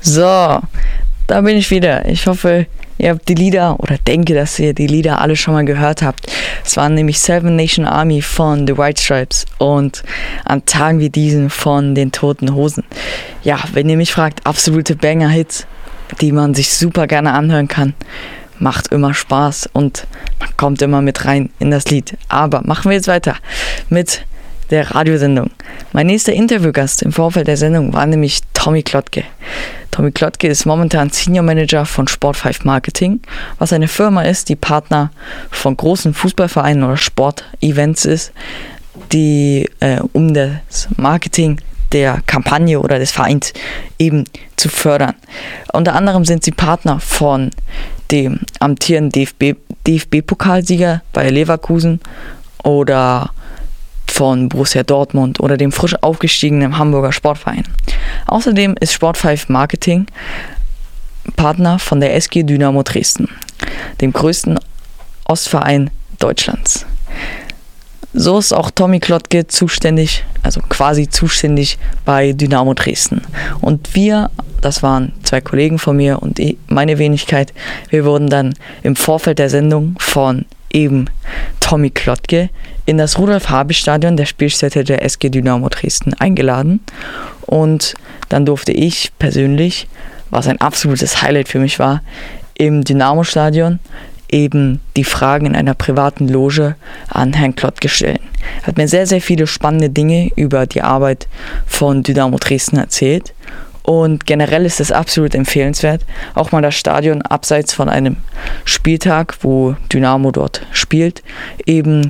So, da bin ich wieder. Ich hoffe, ihr habt die Lieder oder denke, dass ihr die Lieder alle schon mal gehört habt. Es waren nämlich Seven Nation Army von The White Stripes und an Tagen wie diesen von den Toten Hosen. Ja, wenn ihr mich fragt, absolute Banger-Hits, die man sich super gerne anhören kann. Macht immer Spaß und man kommt immer mit rein in das Lied. Aber machen wir jetzt weiter mit der Radiosendung. Mein nächster Interviewgast im Vorfeld der Sendung war nämlich Tommy Klotke. Tommy Klotke ist momentan Senior Manager von Sport5 Marketing, was eine Firma ist, die Partner von großen Fußballvereinen oder Sportevents ist, die um das Marketing der Kampagne oder des Vereins eben zu fördern. Unter anderem sind sie Partner von dem amtierenden DFB-Pokalsieger bei Leverkusen oder von Borussia Dortmund oder dem frisch aufgestiegenen Hamburger Sportverein. Außerdem ist Sport5 Marketing Partner von der SG Dynamo Dresden, dem größten Ostverein Deutschlands. So ist auch Tommy Klotke quasi zuständig bei Dynamo Dresden. Und wir, das waren 2 Kollegen von mir und meine Wenigkeit, wir wurden dann im Vorfeld der Sendung von eben Tommy Klotke in das Rudolf-Habich-Stadion der Spielstätte der SG Dynamo Dresden eingeladen. Und dann durfte ich persönlich, was ein absolutes Highlight für mich war, im Dynamo-Stadion eben die Fragen in einer privaten Loge an Herrn Klotke stellen. Er hat mir sehr, sehr viele spannende Dinge über die Arbeit von Dynamo Dresden erzählt. Und generell ist es absolut empfehlenswert, auch mal das Stadion abseits von einem Spieltag, wo Dynamo dort spielt, eben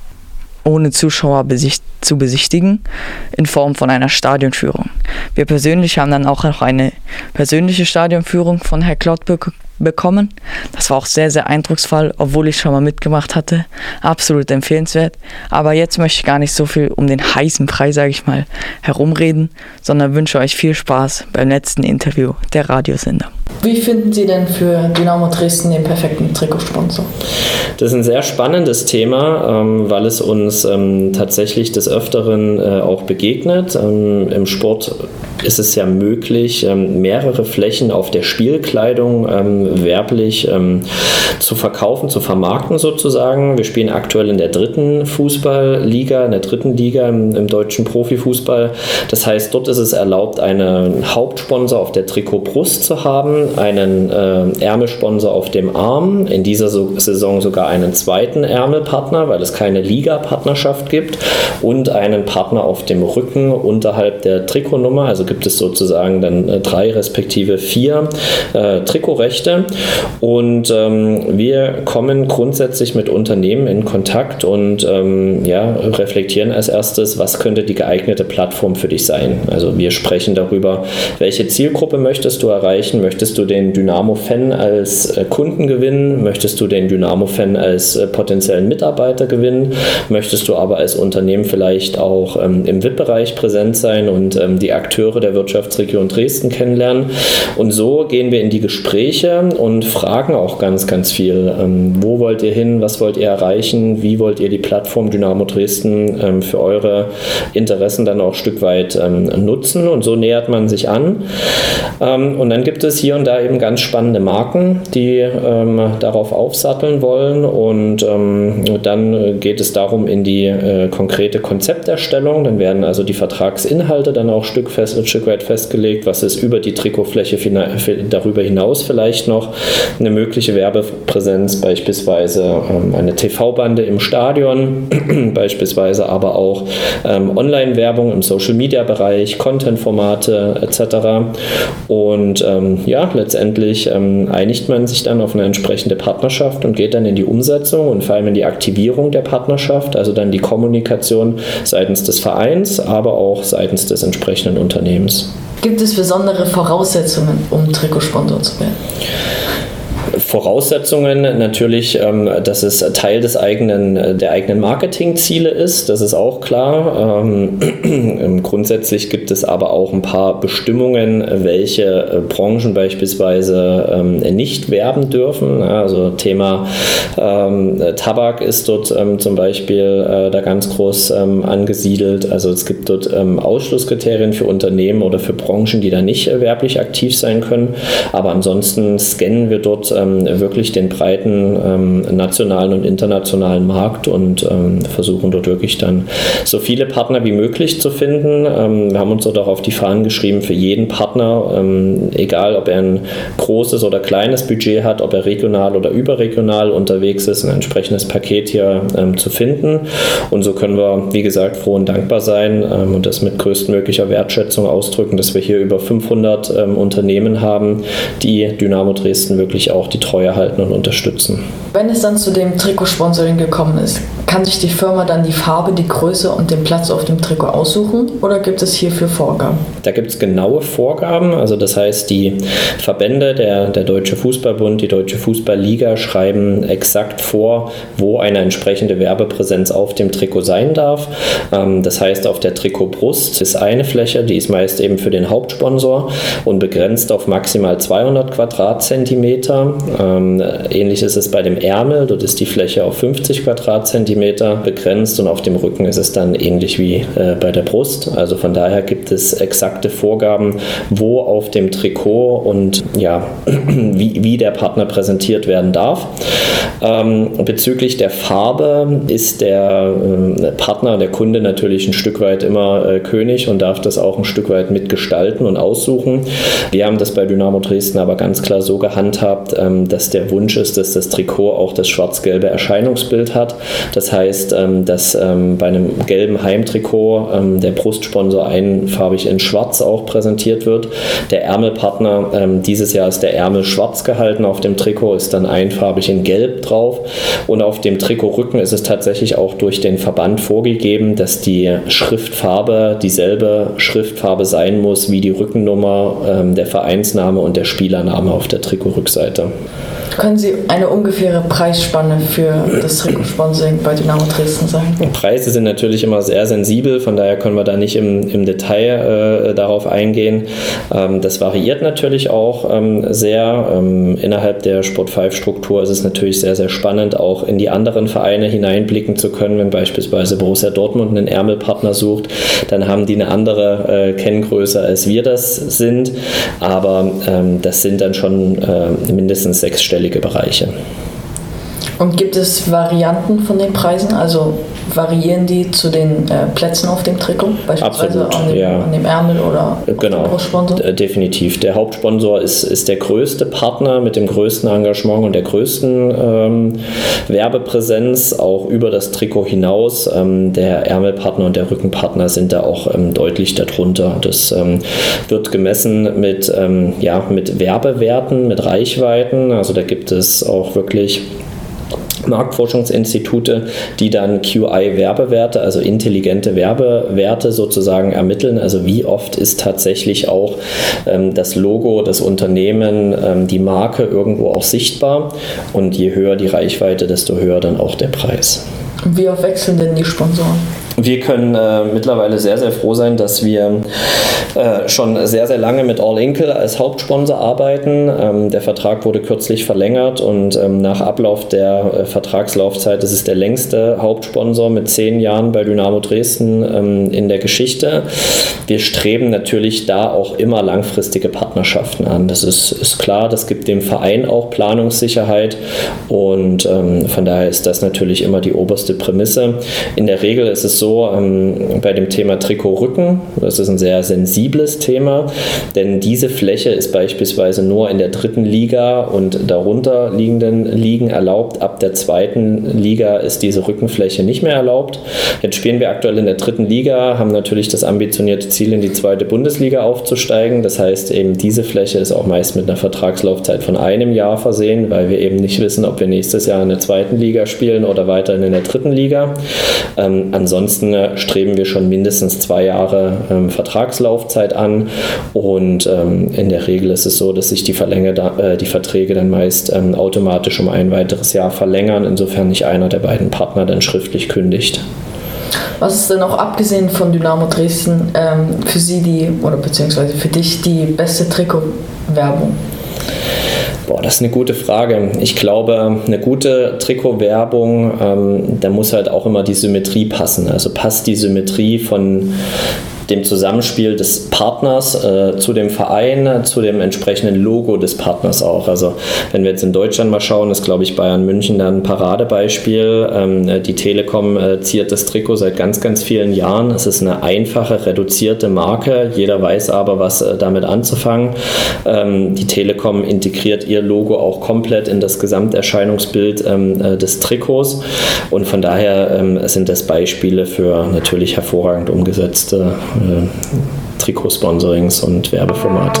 ohne Zuschauer zu besichtigen, in Form von einer Stadionführung. Wir persönlich haben dann auch noch eine persönliche Stadionführung von Herrn Klotke bekommen. Das war auch sehr, sehr eindrucksvoll, obwohl ich schon mal mitgemacht hatte. Absolut empfehlenswert. Aber jetzt möchte ich gar nicht so viel um den heißen Brei, sage ich mal, herumreden, sondern wünsche euch viel Spaß beim letzten Interview der Radiosender. Wie finden Sie denn für Dynamo Dresden den perfekten Trikotsponsor? Das ist ein sehr spannendes Thema, weil es uns tatsächlich des Öfteren auch begegnet. Im Sport ist es ja möglich, mehrere Flächen auf der Spielkleidung werblich zu verkaufen, zu vermarkten sozusagen. Wir spielen aktuell in der 3. Fußballliga, in der 3. Liga im deutschen Profifußball. Das heißt, dort ist es erlaubt, einen Hauptsponsor auf der Trikotbrust zu haben, einen Ärmelsponsor auf dem Arm, in dieser Saison sogar einen zweiten Ärmelpartner, weil es keine Liga-Partnerschaft gibt, und einen Partner auf dem Rücken unterhalb der Trikotnummer. Also gibt es sozusagen dann 3 respektive 4 Trikotrechte. Und wir kommen grundsätzlich mit Unternehmen in Kontakt und reflektieren als erstes, was könnte die geeignete Plattform für dich sein. Also wir sprechen darüber, welche Zielgruppe möchtest du erreichen? Möchtest du den Dynamo-Fan als Kunden gewinnen? Möchtest du den Dynamo-Fan als potenziellen Mitarbeiter gewinnen? Möchtest du aber als Unternehmen vielleicht auch im VIP-Bereich präsent sein und die Akteure der Wirtschaftsregion Dresden kennenlernen? Und so gehen wir in die Gespräche und fragen auch ganz, ganz viel. Wo wollt ihr hin? Was wollt ihr erreichen? Wie wollt ihr die Plattform Dynamo Dresden für eure Interessen dann auch ein Stück weit nutzen? Und so nähert man sich an. Und dann gibt es hier und da eben ganz spannende Marken, die darauf aufsatteln wollen. Und dann geht es darum in die konkrete Konzepterstellung. Dann werden also die Vertragsinhalte dann auch ein Stück weit festgelegt. Was ist über die Trikotfläche darüber hinaus vielleicht noch eine mögliche Werbepräsenz, beispielsweise eine TV-Bande im Stadion, beispielsweise aber auch Online-Werbung im Social-Media-Bereich, Content-Formate etc. Und letztendlich einigt man sich dann auf eine entsprechende Partnerschaft und geht dann in die Umsetzung und vor allem in die Aktivierung der Partnerschaft, also dann die Kommunikation seitens des Vereins, aber auch seitens des entsprechenden Unternehmens. Gibt es besondere Voraussetzungen, um Trikotsponsor zu werden? Voraussetzungen natürlich, dass es Teil der eigenen Marketingziele ist, das ist auch klar. Grundsätzlich gibt es aber auch ein paar Bestimmungen, welche Branchen beispielsweise nicht werben dürfen. Also Thema Tabak ist dort zum Beispiel da ganz groß angesiedelt. Also es gibt dort Ausschlusskriterien für Unternehmen oder für Branchen, die da nicht werblich aktiv sein können. Aber ansonsten scannen wir dort wirklich den breiten nationalen und internationalen Markt und versuchen dort wirklich dann so viele Partner wie möglich zu finden. Wir haben uns dort auch auf die Fahnen geschrieben, für jeden Partner, egal ob er ein großes oder kleines Budget hat, ob er regional oder überregional unterwegs ist, ein entsprechendes Paket hier zu finden. Und so können wir, wie gesagt, froh und dankbar sein und das mit größtmöglicher Wertschätzung ausdrücken, dass wir hier über 500 Unternehmen haben, die Dynamo Dresden wirklich auch die Treue halten und unterstützen. Wenn es dann zu dem Trikotsponsoring gekommen ist, kann sich die Firma dann die Farbe, die Größe und den Platz auf dem Trikot aussuchen oder gibt es hierfür Vorgaben? Da gibt es genaue Vorgaben, also das heißt, die Verbände, der Deutsche Fußballbund, die Deutsche Fußballliga schreiben exakt vor, wo eine entsprechende Werbepräsenz auf dem Trikot sein darf. Das heißt, auf der Trikotbrust ist eine Fläche, die ist meist eben für den Hauptsponsor und begrenzt auf maximal 200 Quadratzentimeter. Ähnlich ist es bei dem Ärmel, dort ist die Fläche auf 50 Quadratzentimeter begrenzt und auf dem Rücken ist es dann ähnlich wie bei der Brust. Also von daher gibt es exakte Vorgaben, wo auf dem Trikot und ja, wie der Partner präsentiert werden darf. Bezüglich der Farbe ist der Partner, der Kunde natürlich ein Stück weit immer König und darf das auch ein Stück weit mitgestalten und aussuchen. Wir haben das bei Dynamo Dresden aber ganz klar so gehandhabt, dass der Wunsch ist, dass das Trikot auch das schwarz-gelbe Erscheinungsbild hat. Das heißt, dass bei einem gelben Heimtrikot der Brustsponsor einfarbig in schwarz auch präsentiert wird. Der Ärmelpartner, dieses Jahr ist der Ärmel schwarz gehalten, auf dem Trikot ist dann einfarbig in gelb drauf und auf dem Trikotrücken ist es tatsächlich auch durch den Verband vorgegeben, dass die Schriftfarbe dieselbe Schriftfarbe sein muss wie die Rückennummer, der Vereinsname und der Spielername auf der Trikotrückseite. Können Sie eine ungefähre Preisspanne für das Trikotsponsoring bei Dynamo Dresden sagen? Preise sind natürlich immer sehr sensibel, von daher können wir da nicht im Detail darauf eingehen. Das variiert natürlich auch sehr. Innerhalb der Sport5-Struktur ist es natürlich sehr, sehr spannend, auch in die anderen Vereine hineinblicken zu können. Wenn beispielsweise Borussia Dortmund einen Ärmelpartner sucht, dann haben die eine andere Kenngröße, als wir das sind. Aber das sind dann schon mindestens sechsstellige Bereiche. Und gibt es Varianten von den Preisen? Also variieren die zu den Plätzen auf dem Trikot? Beispielsweise absolut, an dem Ärmel oder dem Brustsponsor? Definitiv. Der Hauptsponsor ist der größte Partner mit dem größten Engagement und der größten Werbepräsenz, auch über das Trikot hinaus. Der Ärmelpartner und der Rückenpartner sind da auch deutlich darunter. Das wird gemessen mit Werbewerten, mit Reichweiten. Also da gibt es auch wirklich Marktforschungsinstitute, die dann QI-Werbewerte, also intelligente Werbewerte sozusagen ermitteln. Also wie oft ist tatsächlich auch das Logo, das Unternehmen, die Marke irgendwo auch sichtbar. Und je höher die Reichweite, desto höher dann auch der Preis. Wie oft wechseln denn die Sponsoren? Wir können mittlerweile sehr, sehr froh sein, dass wir schon sehr, sehr lange mit All Inkle als Hauptsponsor arbeiten. Der Vertrag wurde kürzlich verlängert und nach Ablauf der Vertragslaufzeit ist es der längste Hauptsponsor mit 10 Jahren bei Dynamo Dresden in der Geschichte. Wir streben natürlich da auch immer langfristige Partnerschaften an. Das ist klar, das gibt dem Verein auch Planungssicherheit und von daher ist das natürlich immer die oberste Prämisse. In der Regel ist es so, bei dem Thema Trikotrücken, das ist ein sehr sensibles Thema, denn diese Fläche ist beispielsweise nur in der 3. Liga und darunter liegenden Ligen erlaubt. Ab der 2. Liga ist diese Rückenfläche nicht mehr erlaubt. Jetzt spielen wir aktuell in der 3. Liga, haben natürlich das ambitionierte Ziel, in die 2. Bundesliga aufzusteigen. Das heißt, eben diese Fläche ist auch meist mit einer Vertragslaufzeit von 1 Jahr versehen, weil wir eben nicht wissen, ob wir nächstes Jahr in der 2. Liga spielen oder weiterhin in der 3. Liga. Ansonsten ansonsten streben wir schon mindestens 2 Jahre Vertragslaufzeit an und in der Regel ist es so, dass sich die Verträge dann meist automatisch um ein weiteres Jahr verlängern, insofern nicht einer der beiden Partner dann schriftlich kündigt. Was ist denn auch abgesehen von Dynamo Dresden für Sie beziehungsweise für dich die beste Trikotwerbung? Das ist eine gute Frage. Ich glaube, eine gute Trikotwerbung, da muss halt auch immer die Symmetrie passen. Also passt die Symmetrie von dem Zusammenspiel des Partners zu dem Verein, zu dem entsprechenden Logo des Partners auch. Also wenn wir jetzt in Deutschland mal schauen, ist, glaube ich, Bayern München dann ein Paradebeispiel. Die Telekom ziert das Trikot seit ganz, ganz vielen Jahren. Es ist eine einfache, reduzierte Marke. Jeder weiß aber, was damit anzufangen. Die Telekom integriert ihr Logo auch komplett in das Gesamterscheinungsbild des Trikots. Und von daher sind das Beispiele für natürlich hervorragend umgesetzte Trikotsponsorings und Werbeformate.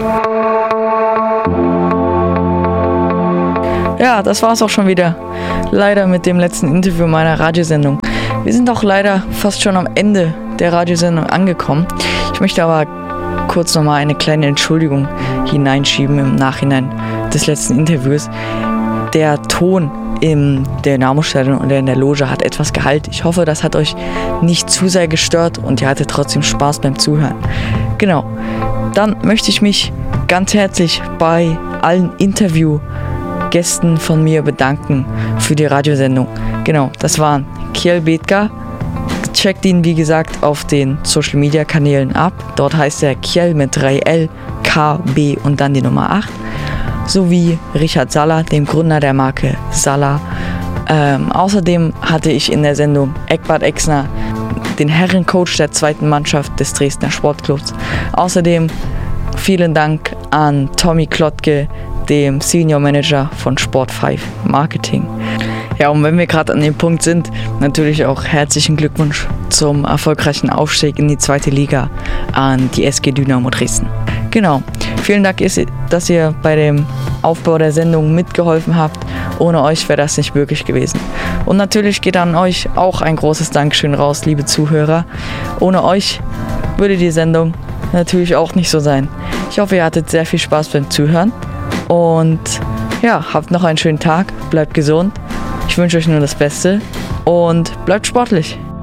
Ja, das war's auch schon wieder. Leider mit dem letzten Interview meiner Radiosendung. Wir sind auch leider fast schon am Ende der Radiosendung angekommen. Ich möchte aber kurz nochmal eine kleine Entschuldigung hineinschieben im Nachhinein des letzten Interviews. Der Ton im Dynamo-Stadion und in der Loge hat etwas Gehalt. Ich hoffe, das hat euch nicht zu sehr gestört und ihr hattet trotzdem Spaß beim Zuhören. Genau, dann möchte ich mich ganz herzlich bei allen Interviewgästen von mir bedanken für die Radiosendung. Genau, das waren Kjell Bethke. Checkt ihn, wie gesagt, auf den Social-Media-Kanälen ab. Dort heißt er Kjell mit 3L, K, B und dann die Nummer 8. Sowie Richard Saller, dem Gründer der Marke Saller. Außerdem hatte ich in der Sendung Eckbert Exner, den Herrencoach der 2. Mannschaft des Dresdner Sportclubs. Außerdem vielen Dank an Tommy Klottke, dem Senior Manager von Sport5 Marketing. Ja, und wenn wir gerade an dem Punkt sind, natürlich auch herzlichen Glückwunsch zum erfolgreichen Aufstieg in die 2. Liga an die SG Dynamo Dresden. Genau, vielen Dank, dass ihr bei dem Aufbau der Sendung mitgeholfen habt. Ohne euch wäre das nicht möglich gewesen. Und natürlich geht an euch auch ein großes Dankeschön raus, liebe Zuhörer. Ohne euch würde die Sendung natürlich auch nicht so sein. Ich hoffe, ihr hattet sehr viel Spaß beim Zuhören. Und ja, habt noch einen schönen Tag, bleibt gesund. Ich wünsche euch nur das Beste und bleibt sportlich.